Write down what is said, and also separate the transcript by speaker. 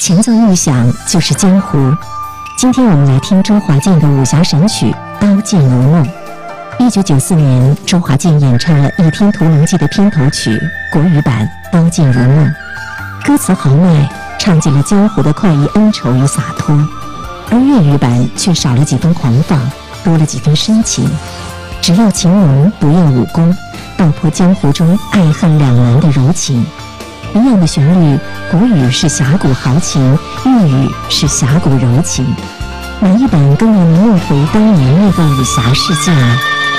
Speaker 1: 前奏一响就是江湖。今天我们来听周华健的武侠神曲《刀剑如梦》。1994年，周华健演唱了《倚天屠龙记》的片头曲国语版《刀剑如梦》，歌词豪迈，唱尽了江湖的快意恩仇与洒脱，而粤语版却少了几分狂放，多了几分深情。只要情浓，不要武功，道破江湖中爱恨两难的柔情。一样的旋律，国语是侠骨豪情，粤语是侠骨柔情，哪一版更让您梦回当年那个武侠世界呢？